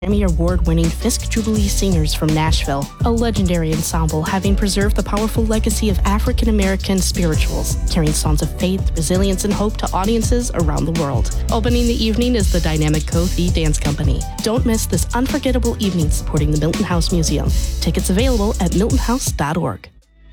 Grammy Award-winning Fisk Jubilee Singers from Nashville, a legendary ensemble having preserved the powerful legacy of African-American spirituals, carrying songs of faith, resilience, and hope to audiences around the world. Opening the evening is the dynamic Kofi Dance Company. Don't miss this unforgettable evening supporting the Milton House Museum. Tickets available at miltonhouse.org.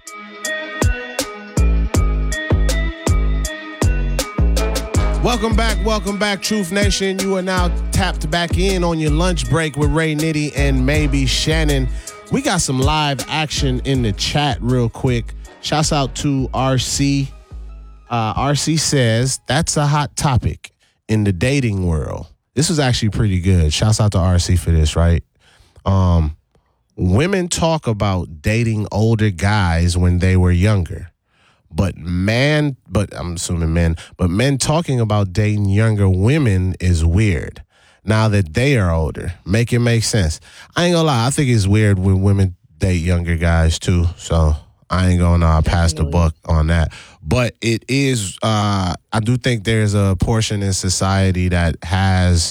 Welcome back, Truth Nation. You are now tapped back in on your lunch break with Ray Nitty and maybe Shannon. We got some live action in the chat real quick. Shouts out to RC. RC says, that's a hot topic in the dating world. This was actually pretty good. Shouts out to RC for this, right? Women talk about dating older guys when they were younger. But men talking about dating younger women is weird now that they are older. Make it make sense. I ain't gonna lie, I think it's weird when women date younger guys too. So I ain't gonna pass the buck on that. But it is, I do think there's a portion in society that has,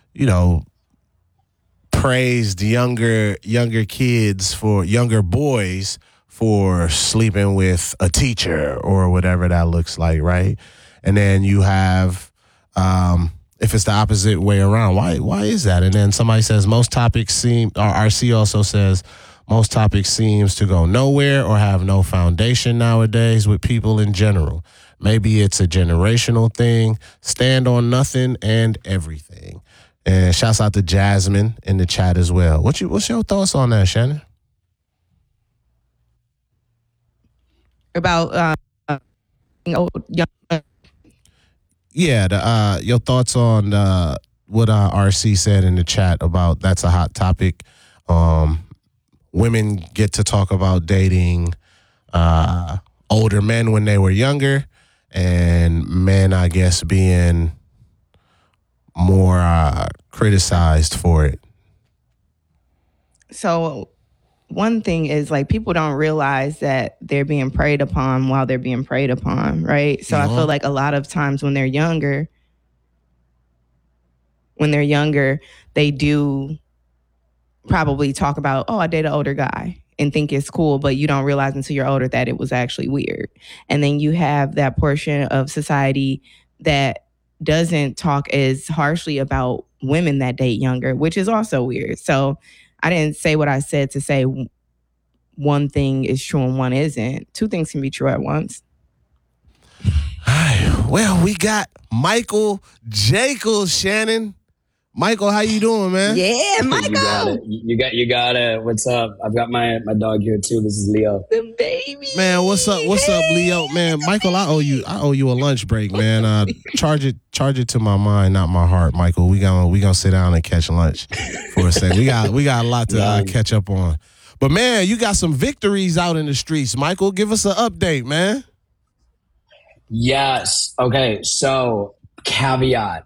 praised younger kids for younger boys for sleeping with a teacher or whatever that looks like, right? And then you have, if it's the opposite way around, why is that? And then somebody says most topics seem, or RC also says, most topics seems to go nowhere or have no foundation nowadays with people in general. Maybe it's a generational thing, stand on nothing and everything. And shouts out to Jasmine in the chat as well. What's your thoughts on that, Shannon? About young. Yeah, your thoughts on what RC said in the chat about that's a hot topic. Women get to talk about dating older men when they were younger, and men, I guess, being more criticized for it. So one thing is, like, people don't realize that they're being preyed upon while they're being preyed upon, right? So I feel like a lot of times when they're younger, they do probably talk about, oh, I date an older guy, and think it's cool, but you don't realize until you're older that it was actually weird. And then you have that portion of society that doesn't talk as harshly about women that date younger, which is also weird. So I didn't say what I said to say one thing is true and one isn't. Two things can be true at once. Well, we got Michael Jacobs, Shannon. Michael, how you doing, man? Yeah, Michael. You got it. What's up? I've got my dog here too. This is Leo. The baby. Man, what's up? What's up, Leo? Man, Michael, I owe you a lunch break, man. Charge it to my mind, not my heart, Michael. We gonna sit down and catch lunch for a second. We got a lot to catch up on. But man, you got some victories out in the streets, Michael. Give us an update, man. Yes. Okay. So caveat.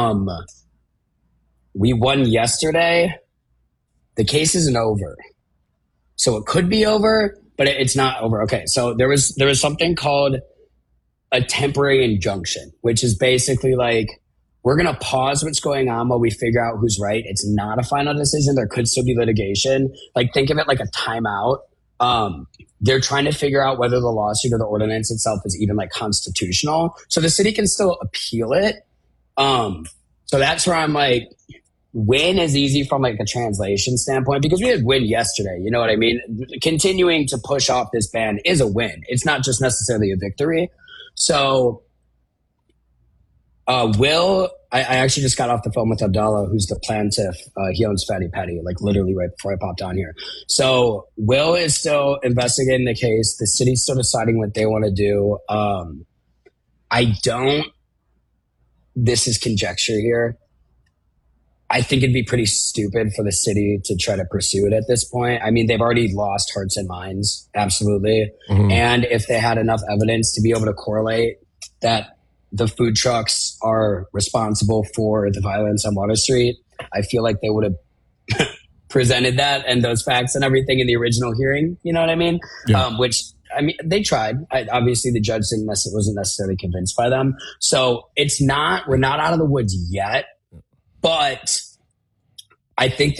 We won yesterday. The case isn't over. So it could be over, but it's not over. Okay. So there was something called a temporary injunction, which is basically like, we're going to pause what's going on while we figure out who's right. It's not a final decision. There could still be litigation. Like, think of it like a timeout. They're trying to figure out whether the lawsuit or the ordinance itself is even like constitutional. So the city can still appeal it. So that's where I'm like, win is easy from like a translation standpoint because we had win yesterday. You know what I mean? Continuing to push off this ban is a win. It's not just necessarily a victory. So I actually just got off the phone with Abdallah, who's the plaintiff. He owns Fatty Patty, like literally right before I popped on here. So Will is still investigating the case. The city's still deciding what they want to do. This is conjecture here. I think it'd be pretty stupid for the city to try to pursue it at this point. I mean, they've already lost hearts and minds. Absolutely. Mm-hmm. And if they had enough evidence to be able to correlate that the food trucks are responsible for the violence on Water Street, I feel like they would have presented that and those facts and everything in the original hearing. You know what I mean? Yeah. Which, I mean, they tried. Obviously, the judge wasn't necessarily convinced by them. So we're not out of the woods yet. But I think